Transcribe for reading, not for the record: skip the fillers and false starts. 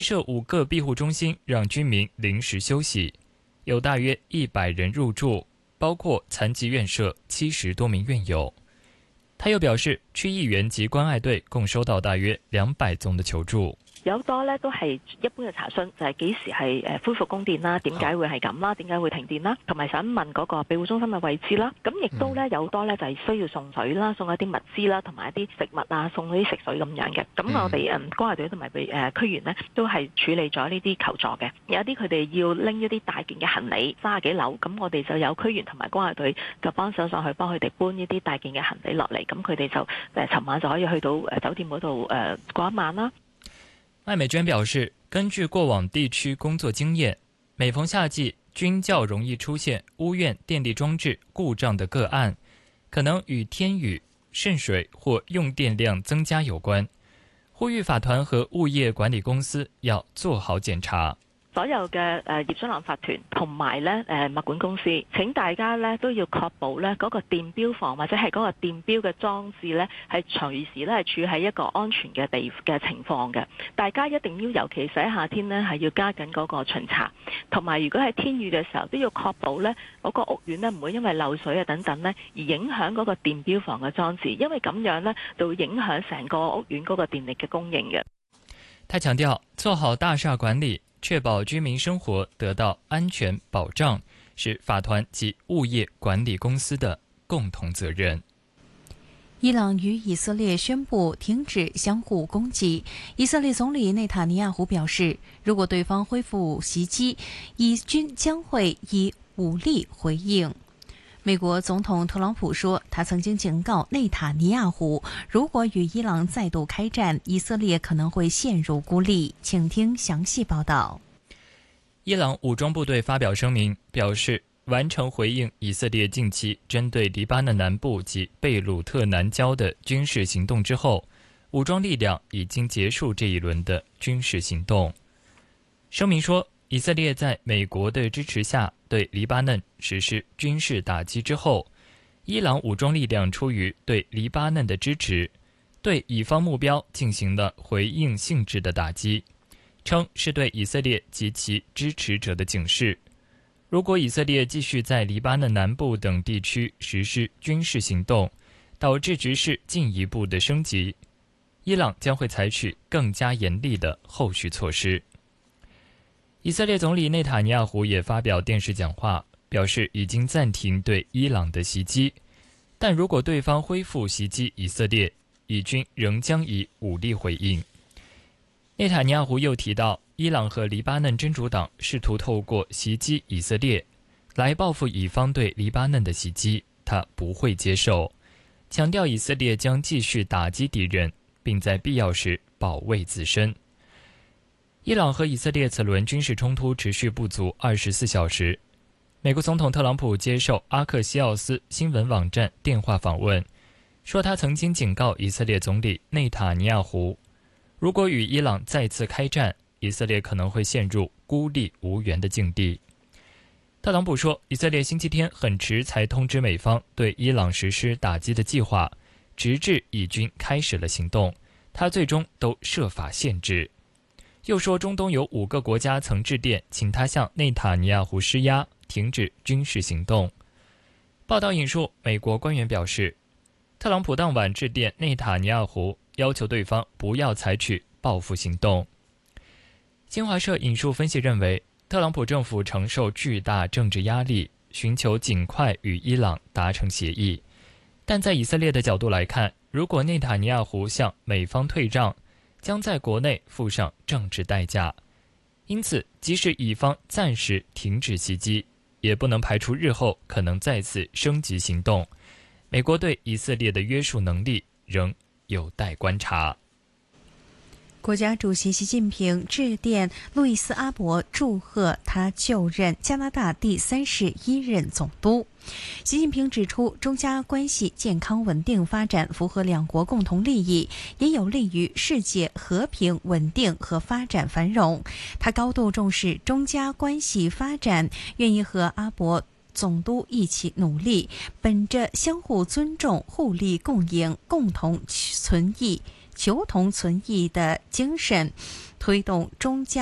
设5个庇护中心，让居民临时休息，有大约100人入住，包括残疾院舍70多名院友。他又表示，区议員及關愛隊共收到大約200宗的求助。 有多咧都係一般嘅查詢，就係幾時係恢復供電啦，點解會係咁啦，點解會停電啦，同埋想問嗰個庇護中心嘅位置啦。咁亦都咧有多咧就係需要送水啦，送一啲物資啦，同埋一啲食物啊，送嗰啲食水咁樣嘅。咁我哋關愛隊同埋區員呢都係處理咗呢啲求助嘅。有啲佢哋要拎一啲大件嘅行李，30幾樓，咁我哋就有區員同埋關愛隊就幫手上去幫佢哋搬呢啲大件嘅行李落嚟，咁佢哋就尋晚就可以去到酒店嗰度過一晚啦。 艾美娟表示，根据过往地区工作经验，每逢夏季均较容易出现屋苑电力装置故障的个案，可能与天雨、渗水或用电量增加有关，呼吁法团和物业管理公司要做好检查。 所有嘅業商攬法團同埋咧物管公司，請大家咧都要確保咧嗰個電錶房或者係嗰個電錶嘅裝置咧係隨時咧係處喺一個安全嘅情況嘅。大家一定要，尤其是喺夏天咧係要加緊嗰個巡查，同埋如果係天雨嘅時候都要確保咧嗰個屋苑咧唔會因為漏水啊等等咧而影響嗰個電錶房嘅裝置，因為咁樣咧就會影響成個屋苑嗰個電力嘅供應嘅。 他強調，做好大廈管理，確保居民生活得到安全保障，是法團及物業管理公司的共同責任。 伊朗與以色列宣布停止相互攻擊。以色列總理內塔尼亞胡表示，如果對方恢復襲擊，以軍將會以武力回應。美國總統特朗普說，他曾經警告內塔尼亞胡，如果與伊朗再度開戰，以色列可能會陷入孤立。請聽詳細報道。 伊朗武裝部隊發表聲明，表示完成回應以色列近期針對黎巴嫩南部及貝魯特南郊的軍事行動之後，武裝力量已經結束這一輪的軍事行動。聲明說，以色列在美國的支持下對黎巴嫩實施軍事打擊之後，伊朗武裝力量出於對黎巴嫩的支持，對以方目標進行了回應性質的打擊，稱是對以色列及其支持者的警示。如果以色列繼續在黎巴嫩南部等地區實施軍事行動，導致局勢進一步的升級，伊朗將會採取更加嚴厲的後續措施。以色列總理內塔尼亞胡也發表電視講話，表示已經暫停對伊朗的襲擊，但如果對方恢復襲擊以色列，以軍仍將以武力回應。內塔尼亞胡又提到，伊朗和黎巴嫩真主黨試圖透過襲擊以色列來報復以方對黎巴嫩的襲擊，他不會接受，強調以色列將繼續打擊敵人，並在必要時保衛自身。伊朗和以色列此輪軍事衝突持續不足24小時。美國總統特朗普接受阿克西奧斯新聞網站電話訪問，說他曾經警告以色列總理內塔尼亞胡，如果與伊朗再次開戰，以色列可能會陷入孤立無援的境地。特朗普說，以色列星期天很遲才通知美方對伊朗實施打擊的計劃，直至以軍開始了行動，他最終都設法限制。又說中東有5個國家曾致電請他向內塔尼亞胡施壓，停止軍事行動。報道引述美國官員表示，特朗普當晚致電內塔尼亞胡，要求對方不要採取報復行動。新華社引述分析認為，特朗普政府承受巨大政治壓力，尋求盡快與伊朗達成協議。但在以色列的角度來看，如果內塔尼亞胡向美方退讓，將在國內付上政治代價，因此即使以方暫時停止襲擊，也不能排除日後可能再次升級行動。美國對以色列的約束能力仍有待觀察。 國家主席習近平致電路易斯·阿伯，祝賀他就任加拿大第31任總督。習近平指出，中加關係健康穩定發展符合兩國共同利益，也有利於世界和平穩定和發展繁榮。他高度重視中加關係發展，願意和阿伯總督一起努力，本着相互尊重、互利共贏、共同存異求同存异的精神，推动中加